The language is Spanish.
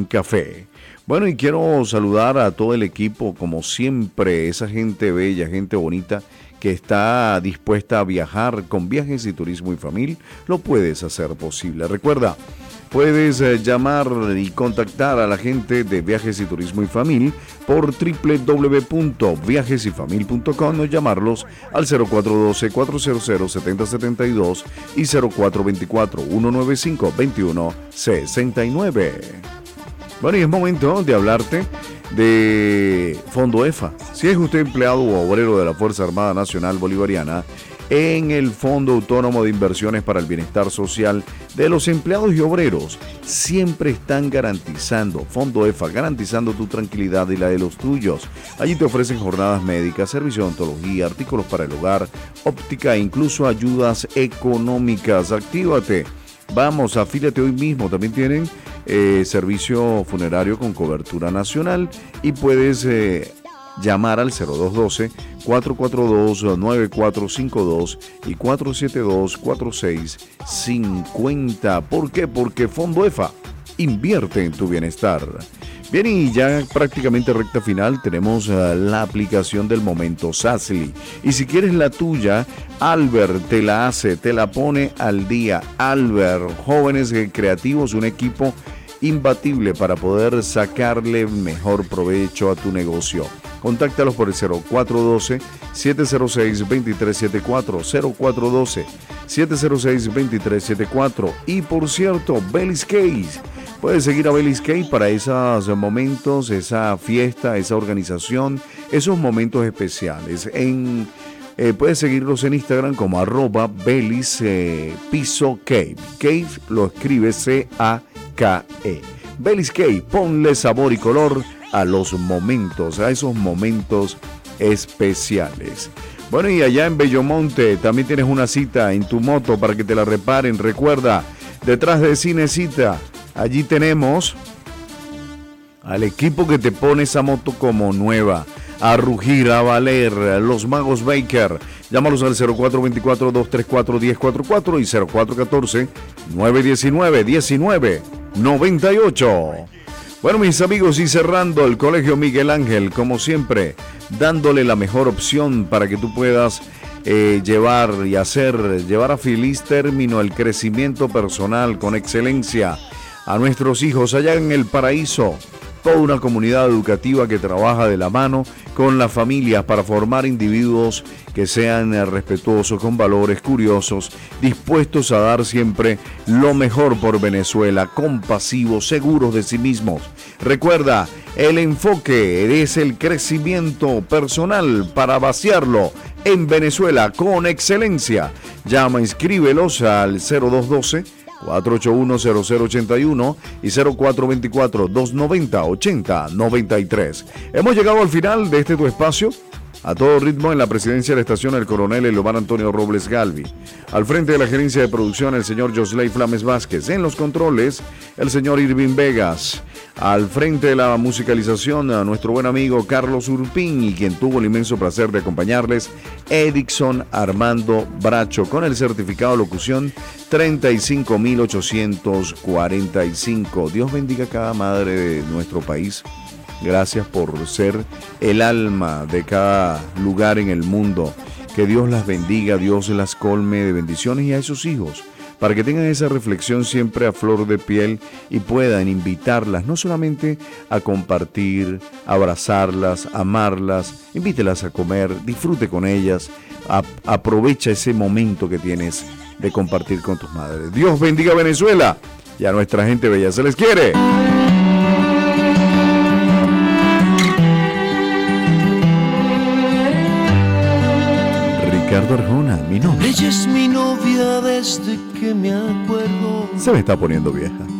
café. Bueno, y quiero saludar a todo el equipo, como siempre, esa gente bella, gente bonita, que está dispuesta a viajar con Viajes y Turismo y Familia, lo puedes hacer posible. Recuerda, puedes llamar y contactar a la gente de Viajes y Turismo y Familia por www.viajesyfamil.com o llamarlos al 0412-400-7072 y 0424-195-2169. Bueno, y es momento de hablarte de Fondo EFA. Si es usted empleado o obrero de la Fuerza Armada Nacional Bolivariana, en el Fondo Autónomo de Inversiones para el Bienestar Social de los empleados y obreros, siempre están garantizando, Fondo EFA, garantizando tu tranquilidad y la de los tuyos. Allí te ofrecen jornadas médicas, servicio de odontología, artículos para el hogar, óptica e incluso ayudas económicas. Actívate. Vamos, afíliate hoy mismo. También tienen servicio funerario con cobertura nacional y puedes llamar al 0212-442-9452 y 472-4650. ¿Por qué? Porque Fondo EFA invierte en tu bienestar. Bien, y ya prácticamente recta final, tenemos la aplicación del momento Sassly. Y si quieres la tuya, Albert te la hace, te la pone al día. Albert, jóvenes creativos, un equipo imbatible para poder sacarle mejor provecho a tu negocio. Contáctalos por el 0412-706-2374, 0412-706-2374. Y por cierto, Bellis Case. Puedes seguir a Bellis Case para esos momentos, esa fiesta, esa organización, esos momentos especiales. Puedes seguirlos en Instagram como @Bellis Piso Cave. Cave lo escribe C-A-K-E. Bellis Cave, ponle sabor y color a los momentos, a esos momentos especiales. Bueno, y allá en Bellomonte también tienes una cita en tu moto para que te la reparen. Recuerda, detrás de Cinecita, allí tenemos al equipo que te pone esa moto como nueva, a rugir, a valer, los Magos Baker. Llámalos al 0424-234-1044 y 0414-919-1998. Bueno, mis amigos, y cerrando, el Colegio Miguel Ángel, como siempre, dándole la mejor opción para que tú puedas llevar a feliz término el crecimiento personal con excelencia a nuestros hijos allá en el paraíso. Toda una comunidad educativa que trabaja de la mano con las familias para formar individuos que sean respetuosos, con valores, curiosos, dispuestos a dar siempre lo mejor por Venezuela, compasivos, seguros de sí mismos. Recuerda, el enfoque es el crecimiento personal para vaciarlo en Venezuela con excelencia. Llama, inscríbelos al 0212-481-0081 y 0424-290-8093. Hemos llegado al final de este tu espacio. A todo ritmo en la presidencia de la estación el coronel Elomar Antonio Robles Galvi. Al frente de la gerencia de producción el señor Josley Flames Vázquez. En los controles el señor Irving Vegas. Al frente de la musicalización a nuestro buen amigo Carlos Urpín, y quien tuvo el inmenso placer de acompañarles, Edixon Armando Bracho, con el certificado de locución 35.845. Dios bendiga a cada madre de nuestro país. Gracias por ser el alma de cada lugar en el mundo. Que Dios las bendiga, Dios las colme de bendiciones, y a esos hijos, para que tengan esa reflexión siempre a flor de piel y puedan invitarlas no solamente a compartir, abrazarlas, amarlas, invítelas a comer, disfrute con ellas, aprovecha ese momento que tienes de compartir con tus madres. Dios bendiga a Venezuela y a nuestra gente bella. Se les quiere. Ricardo Arjona, mi nombre. Ella es mi novia desde que me acuerdo. Se me está poniendo vieja.